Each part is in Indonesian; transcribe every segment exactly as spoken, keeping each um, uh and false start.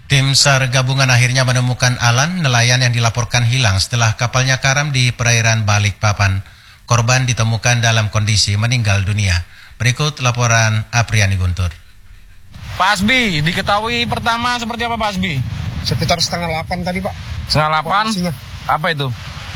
Tim SAR gabungan akhirnya menemukan Alan, nelayan yang dilaporkan hilang setelah kapalnya karam di perairan Balikpapan. Korban ditemukan dalam kondisi meninggal dunia. Berikut laporan Apriani Guntur. Pak Asbi, diketahui pertama seperti apa Pak Asbi? Sekitar setengah delapan tadi Pak. Setengah delapan? Apa itu?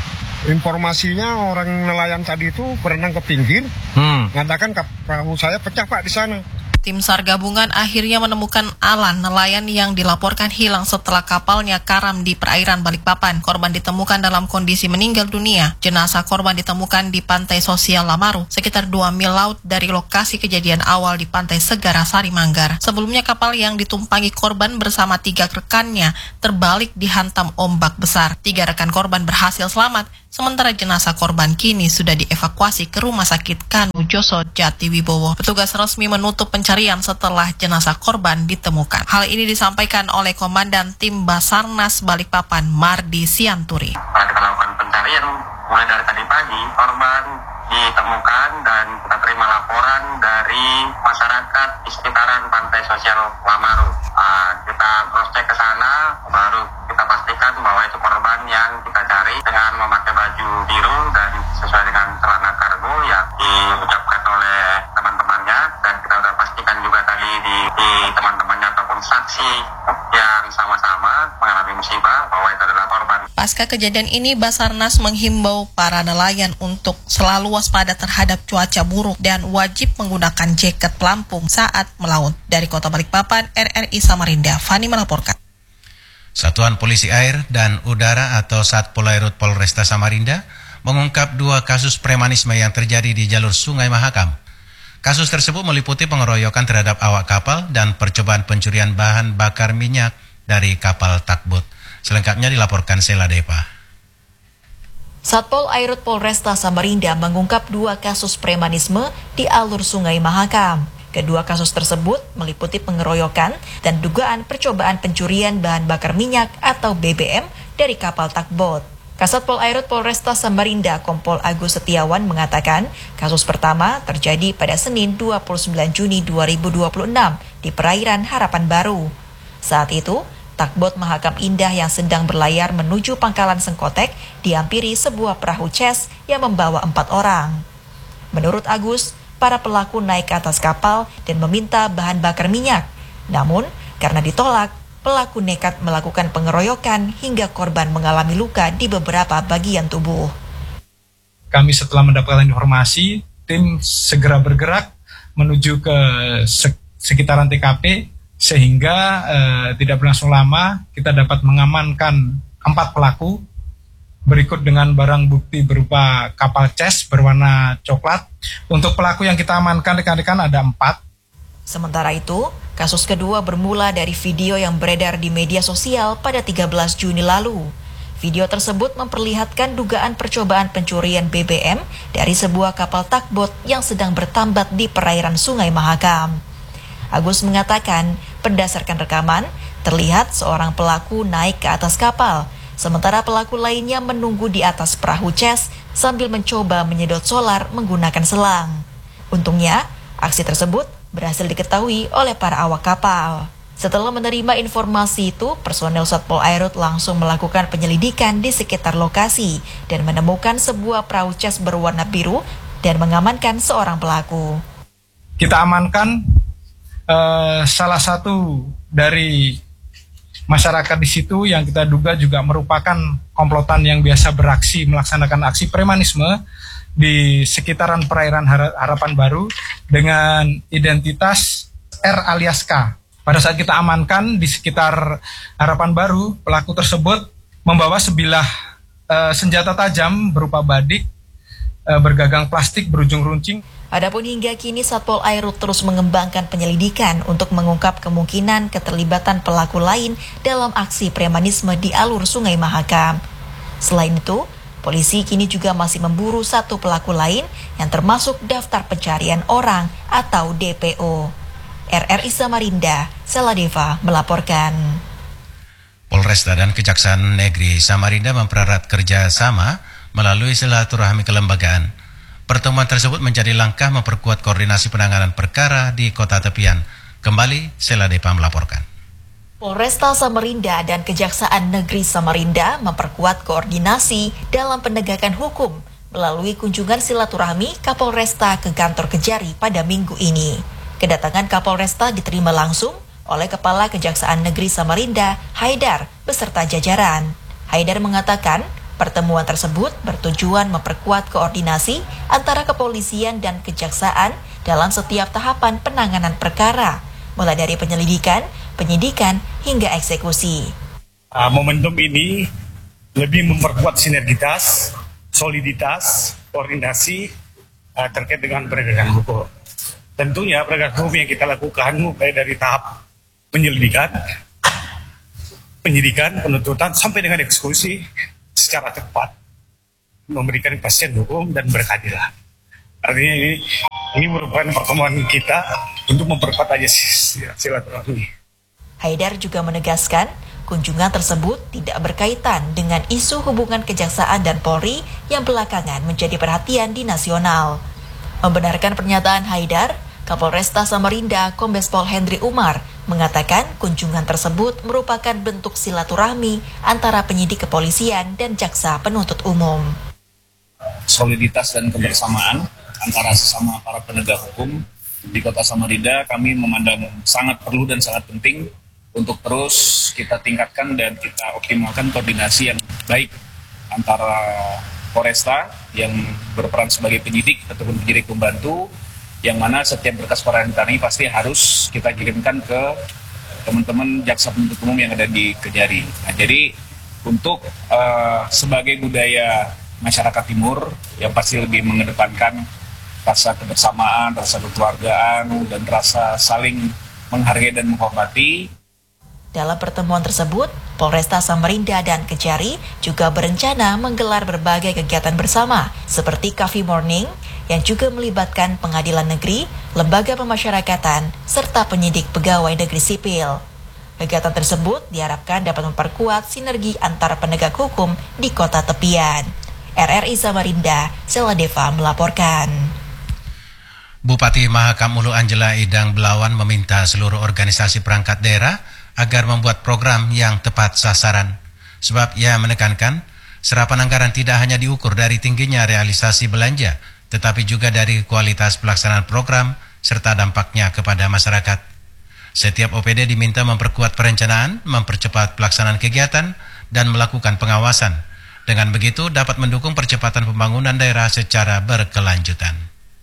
Informasinya orang nelayan tadi itu berenang ke pinggir, hmm. mengatakan perahu saya pecah Pak di sana. Tim SAR gabungan akhirnya menemukan Alan, nelayan yang dilaporkan hilang setelah kapalnya karam di perairan Balikpapan. Korban ditemukan dalam kondisi meninggal dunia. Jenazah korban ditemukan di Pantai Sosial Lamaru, sekitar dua mil laut dari lokasi kejadian awal di Pantai Segara Sari Manggar. Sebelumnya kapal yang ditumpangi korban bersama tiga rekannya terbalik dihantam ombak besar. Tiga rekan korban berhasil selamat, sementara jenazah korban kini sudah dievakuasi ke Rumah Sakit Kanu Joso Jatiwibowo. Petugas resmi menutup pencarian setelah jenazah korban ditemukan. Hal ini disampaikan oleh Komandan Tim Basarnas Balikpapan, Mardi Sianturi. Kita lakukan pencarian mulai dari tadi pagi, korban ditemukan dan kita terima laporan dari masyarakat di sekitaran Pantai Sosial Lamaru. Uh, kita cross-check ke sana, baru kita pastikan bahwa itu korban yang kita cari dengan memakai baju biru dan sesuai dengan celana kargo yang diucapkan oleh teman-temannya, dan kita sudah pastikan juga tadi di, di teman-temannya ataupun saksi yang sama-sama mengalami musibah bahwa itu adalah korban. Pasca kejadian ini, Basarnas menghimbau para nelayan untuk selalu waspada terhadap cuaca buruk dan wajib menggunakan jaket pelampung saat melaut. Dari Kota Balikpapan, R R I Samarinda, Fani melaporkan. Satuan Polisi Air dan Udara atau Satpol Airut Polresta Samarinda mengungkap dua kasus premanisme yang terjadi di jalur Sungai Mahakam. Kasus tersebut meliputi pengeroyokan terhadap awak kapal dan percobaan pencurian bahan bakar minyak dari kapal takbot. Selengkapnya dilaporkan Sela Depa. Satpol Airut Polresta Samarinda mengungkap dua kasus premanisme di alur Sungai Mahakam. Kedua kasus tersebut meliputi pengeroyokan dan dugaan percobaan pencurian bahan bakar minyak atau B B M dari kapal takbot. Kasatpol Airut Polresta Samarinda Kompol Agus Setiawan mengatakan kasus pertama terjadi pada Senin dua puluh sembilan Juni dua ribu dua puluh enam di perairan Harapan Baru. Saat itu, takbot Mahakam Indah yang sedang berlayar menuju Pangkalan Sengkotek dihampiri sebuah perahu ces yang membawa empat orang. Menurut Agus, para pelaku naik ke atas kapal dan meminta bahan bakar minyak. Namun, karena ditolak, pelaku nekat melakukan pengeroyokan hingga korban mengalami luka di beberapa bagian tubuh. Kami setelah mendapatkan informasi, tim segera bergerak menuju ke sekitaran T K P sehingga eh, tidak berlangsung lama kita dapat mengamankan empat pelaku berikut dengan barang bukti berupa kapal ces berwarna coklat. Untuk pelaku yang kita amankan rekan-rekan ada empat. Sementara itu, kasus kedua bermula dari video yang beredar di media sosial pada tiga belas Juni lalu. Video tersebut memperlihatkan dugaan percobaan pencurian B B M dari sebuah kapal takbot yang sedang bertambat di perairan Sungai Mahakam. Agus mengatakan, berdasarkan rekaman, terlihat seorang pelaku naik ke atas kapal, sementara pelaku lainnya menunggu di atas perahu ces sambil mencoba menyedot solar menggunakan selang. Untungnya, aksi tersebut berhasil diketahui oleh para awak kapal. Setelah menerima informasi itu, personel Satpol Airut langsung melakukan penyelidikan di sekitar lokasi dan menemukan sebuah perahu ces berwarna biru dan mengamankan seorang pelaku. Kita amankan uh, salah satu dari masyarakat di situ yang kita duga juga merupakan komplotan yang biasa beraksi melaksanakan aksi premanisme di sekitaran perairan Harapan Baru dengan identitas R alias K. Pada saat kita amankan di sekitar Harapan Baru, pelaku tersebut membawa sebilah uh, senjata tajam berupa badik uh, bergagang plastik berujung runcing. Adapun hingga kini Satpol Airut terus mengembangkan penyelidikan untuk mengungkap kemungkinan keterlibatan pelaku lain dalam aksi premanisme di alur Sungai Mahakam. Selain itu, polisi kini juga masih memburu satu pelaku lain yang termasuk daftar pencarian orang atau D P O. R R I Samarinda, Saladeva melaporkan. Polresta dan Kejaksaan Negeri Samarinda mempererat kerjasama melalui silaturahmi kelembagaan. Pertemuan tersebut menjadi langkah memperkuat koordinasi penanganan perkara di kota tepian. Kembali, Saladeva melaporkan. Polresta Samarinda dan Kejaksaan Negeri Samarinda memperkuat koordinasi dalam penegakan hukum melalui kunjungan silaturahmi Kapolresta ke kantor Kejari pada minggu ini. Kedatangan Kapolresta diterima langsung oleh Kepala Kejaksaan Negeri Samarinda, Haidar, beserta jajaran. Haidar mengatakan pertemuan tersebut bertujuan memperkuat koordinasi antara kepolisian dan kejaksaan dalam setiap tahapan penanganan perkara, mulai dari penyelidikan, penyidikan, hingga eksekusi. Uh, momentum ini lebih memperkuat sinergitas, soliditas, koordinasi uh, terkait dengan penegakan hukum. Tentunya penegakan hukum yang kita lakukan mulai dari tahap penyelidikan, penyidikan, penuntutan, sampai dengan eksekusi secara tepat, memberikan kepastian hukum dan berkeadilan. Artinya ini, ini merupakan pertemuan kita untuk memperkuat aja silaturahmi. Haidar juga menegaskan, kunjungan tersebut tidak berkaitan dengan isu hubungan Kejaksaan dan Polri yang belakangan menjadi perhatian di nasional. Membenarkan pernyataan Haidar, Kapolresta Samarinda Kombes Pol Hendri Umar mengatakan kunjungan tersebut merupakan bentuk silaturahmi antara penyidik kepolisian dan jaksa penuntut umum. Soliditas dan kebersamaan antara sesama para penegak hukum di Kota Samarinda kami memandang sangat perlu dan sangat penting untuk terus kita tingkatkan dan kita optimalkan koordinasi yang baik antara Polresta yang berperan sebagai penyidik ataupun penyidik pembantu, yang mana setiap berkas perkara ini pasti harus kita kirimkan ke teman-teman jaksa penuntut umum yang ada di Kejari. Nah, jadi untuk uh, sebagai budaya masyarakat Timur yang pasti lebih mengedepankan rasa kebersamaan, rasa kekeluargaan, dan rasa saling menghargai dan menghormati. Dalam pertemuan tersebut, Polresta Samarinda dan Kejari juga berencana menggelar berbagai kegiatan bersama, seperti Coffee Morning, yang juga melibatkan pengadilan negeri, lembaga pemasyarakatan, serta penyidik pegawai negeri sipil. Kegiatan tersebut diharapkan dapat memperkuat sinergi antara penegak hukum di kota tepian. R R I Samarinda, Seladeva melaporkan. Bupati Mahakam Ulu Angela Idang Belawan meminta seluruh organisasi perangkat daerah agar membuat program yang tepat sasaran. Sebab ia menekankan, serapan anggaran tidak hanya diukur dari tingginya realisasi belanja, tetapi juga dari kualitas pelaksanaan program serta dampaknya kepada masyarakat. Setiap O P D diminta memperkuat perencanaan, mempercepat pelaksanaan kegiatan, dan melakukan pengawasan. Dengan begitu dapat mendukung percepatan pembangunan daerah secara berkelanjutan.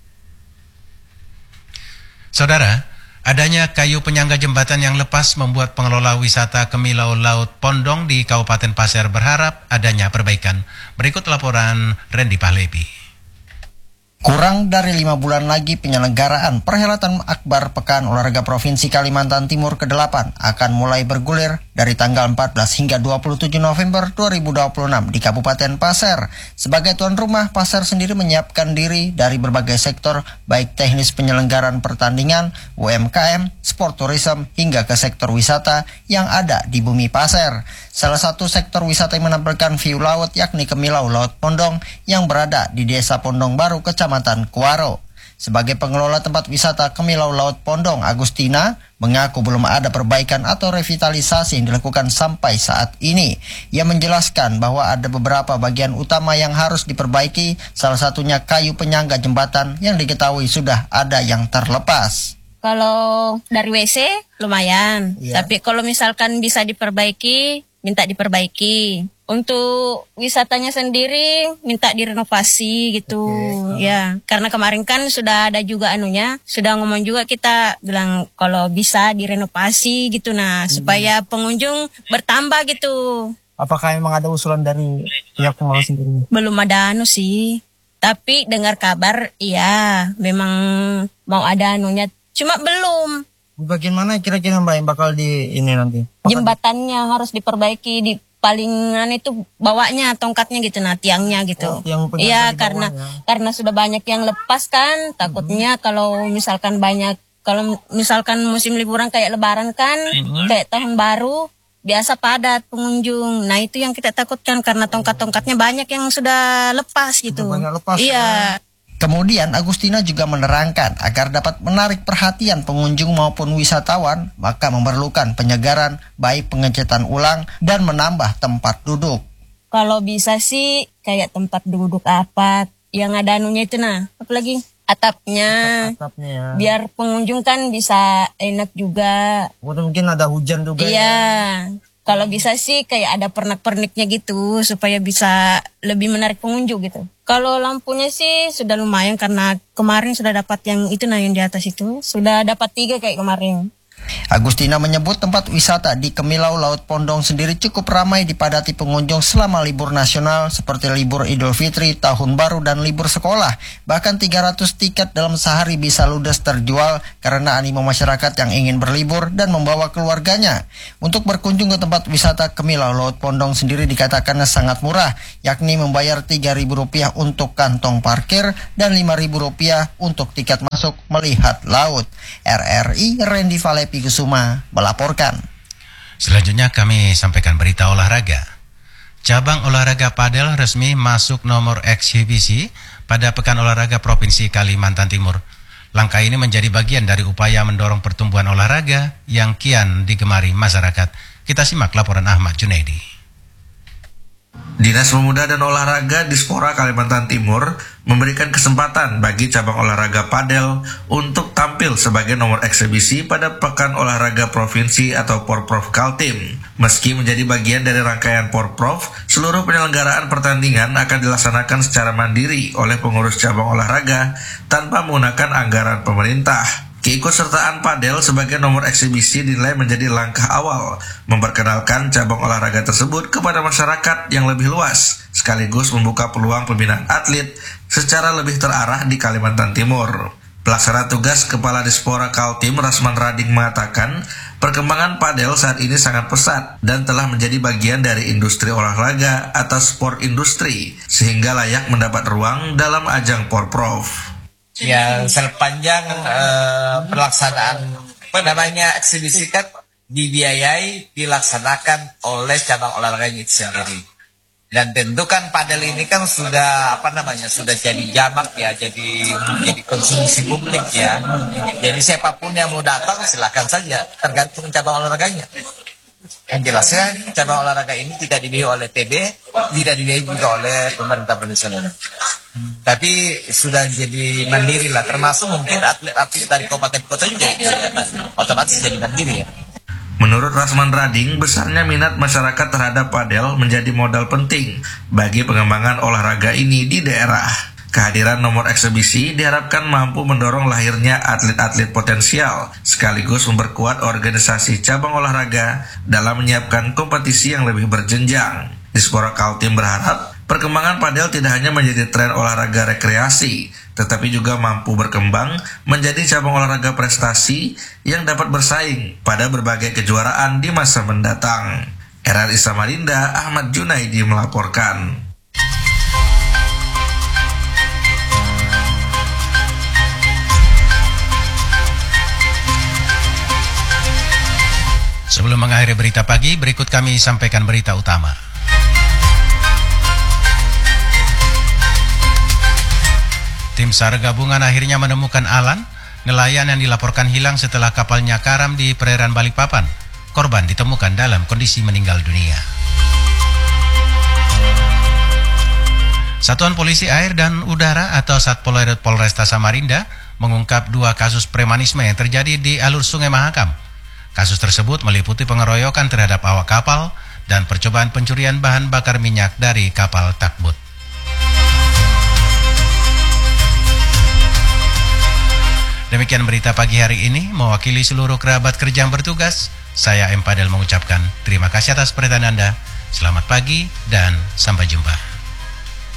Saudara, adanya kayu penyangga jembatan yang lepas membuat pengelola wisata Kemilau Laut Pondong di Kabupaten Pasir berharap adanya perbaikan. Berikut laporan Randy Pahlevi. Kurang dari lima bulan lagi penyelenggaraan Perhelatan Akbar Pekan Olahraga Provinsi Kalimantan Timur kedelapan akan mulai bergulir dari tanggal empat belas hingga dua puluh tujuh November dua ribu dua puluh enam di Kabupaten Pasir. Sebagai tuan rumah, Pasir sendiri menyiapkan diri dari berbagai sektor, baik teknis penyelenggaraan pertandingan, U M K M, sport tourism, hingga ke sektor wisata yang ada di bumi Pasir. Salah satu sektor wisata yang menampilkan view laut yakni Kemilau Laut Pondong yang berada di Desa Pondong Baru, Kecamatan Kuaro. Sebagai pengelola tempat wisata Kemilau Laut Pondong, Agustina mengaku belum ada perbaikan atau revitalisasi yang dilakukan sampai saat ini. Ia menjelaskan bahwa ada beberapa bagian utama yang harus diperbaiki, salah satunya kayu penyangga jembatan yang diketahui sudah ada yang terlepas. Kalau dari W C lumayan, yeah. Tapi kalau misalkan bisa diperbaiki, minta diperbaiki. Untuk wisatanya sendiri minta direnovasi gitu. Okay. Ya, karena kemarin kan sudah ada juga anunya, sudah ngomong juga kita bilang kalau bisa direnovasi gitu nah, hmm. supaya pengunjung bertambah gitu. Apakah memang ada usulan dari pihak pengelola sendiri? Belum ada anu sih. Tapi dengar kabar iya, memang mau ada anunya, cuma belum. Bagian mana kira-kira Mbak yang bakal di ini nanti? Jembatannya harus diperbaiki, di palingan itu bawanya tongkatnya gitu, nah tiangnya gitu. Iya, oh, karena bawah, ya. Karena sudah banyak yang lepas kan, takutnya mm-hmm. kalau misalkan banyak, kalau misalkan musim liburan kayak lebaran kan, mm-hmm. kayak tahun baru, biasa padat pengunjung. Nah itu yang kita takutkan karena tongkat-tongkatnya banyak yang sudah lepas gitu. Sudah banyak lepas. Iya. Ya. Kemudian Agustina juga menerangkan agar dapat menarik perhatian pengunjung maupun wisatawan, maka memerlukan penyegaran, baik pengecetan ulang dan menambah tempat duduk. Kalau bisa sih kayak tempat duduk apa yang ada anunya itu nah, apalagi atapnya, Atapnya ya. Biar pengunjung kan bisa enak juga. Mungkin ada hujan juga. Iya. Ya. Kalau bisa sih kayak ada pernak-perniknya gitu supaya bisa lebih menarik pengunjung gitu. Kalau lampunya sih sudah lumayan karena kemarin sudah dapat yang itu nah yang di atas itu. Sudah dapat tiga kayak kemarin. Agustina menyebut tempat wisata di Kemilau Laut Pondong sendiri cukup ramai dipadati pengunjung selama libur nasional seperti libur Idul Fitri, Tahun Baru, dan libur sekolah. Bahkan tiga ratus tiket dalam sehari bisa ludes terjual karena animo masyarakat yang ingin berlibur dan membawa keluarganya. Untuk berkunjung ke tempat wisata Kemilau Laut Pondong sendiri dikatakan sangat murah, yakni membayar tiga ribu rupiah untuk kantong parkir dan lima ribu rupiah untuk tiket masuk melihat laut. R R I Randy Valepi Kusuma melaporkan. Selanjutnya kami sampaikan berita olahraga. Cabang olahraga padel resmi masuk nomor eksibisi pada Pekan Olahraga Provinsi Kalimantan Timur. Langkah ini menjadi bagian dari upaya mendorong pertumbuhan olahraga yang kian digemari masyarakat. Kita simak laporan Ahmad Junaidi. Dinas Pemuda dan Olahraga Dispora Kalimantan Timur memberikan kesempatan bagi cabang olahraga padel untuk tampil sebagai nomor eksibisi pada Pekan Olahraga Provinsi atau Porprov Kaltim. Meski menjadi bagian dari rangkaian Porprov, seluruh penyelenggaraan pertandingan akan dilaksanakan secara mandiri oleh pengurus cabang olahraga tanpa menggunakan anggaran pemerintah. Keikutsertaan padel sebagai nomor eksibisi dinilai menjadi langkah awal memperkenalkan cabang olahraga tersebut kepada masyarakat yang lebih luas, sekaligus membuka peluang pembinaan atlet secara lebih terarah di Kalimantan Timur. Pelaksana tugas Kepala Dispora Kaltim Rasman Rading mengatakan, perkembangan padel saat ini sangat pesat dan telah menjadi bagian dari industri olahraga atau sport industri, sehingga layak mendapat ruang dalam ajang Porprov. Ya, sepanjang uh, pelaksanaan apa namanya eksibisi kan dibiayai dilaksanakan oleh cabang olahraganya itu sendiri. Dan tentu kan padel ini kan sudah apa namanya sudah jadi jamak ya, jadi jadi konsumsi publik ya. Jadi siapapun yang mau datang silakan saja, tergantung cabang olahraganya. Yang jelasnya cabang olahraga ini tidak dibiayai oleh T B, tidak dibiayai juga oleh pemerintah nasional. Tapi sudah jadi mandiri lah, termasuk mungkin atlet-atlet dari kabupaten kota juga ya, otomatis jadi mandiri ya. Menurut Rasman Rading, besarnya minat masyarakat terhadap padel menjadi modal penting bagi pengembangan olahraga ini di daerah. Kehadiran nomor eksibisi diharapkan mampu mendorong lahirnya atlet-atlet potensial, sekaligus memperkuat organisasi cabang olahraga dalam menyiapkan kompetisi yang lebih berjenjang. Dispora Kaltim berharap perkembangan padel tidak hanya menjadi tren olahraga rekreasi, tetapi juga mampu berkembang menjadi cabang olahraga prestasi yang dapat bersaing pada berbagai kejuaraan di masa mendatang. R R I Samarinda, Ahmad Junaidi melaporkan. Sebelum mengakhiri berita pagi, berikut kami sampaikan berita utama. Tim SAR gabungan akhirnya menemukan Alan, nelayan yang dilaporkan hilang setelah kapalnya karam di perairan Balikpapan. Korban ditemukan dalam kondisi meninggal dunia. Satuan Polisi Air dan Udara atau Satpol Airut Polresta Samarinda mengungkap dua kasus premanisme yang terjadi di alur Sungai Mahakam. Kasus tersebut meliputi pengeroyokan terhadap awak kapal dan percobaan pencurian bahan bakar minyak dari kapal takbut. Demikian berita pagi hari ini, mewakili seluruh kerabat kerja yang bertugas, saya M. Padel mengucapkan terima kasih atas perhatian Anda. Selamat pagi dan sampai jumpa.